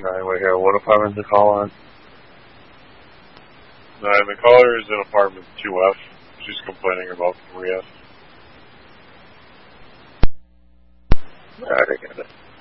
we're here. What apartment to call on? 9, the caller is in apartment 2F. She's complaining about 3F. Alright, I get it.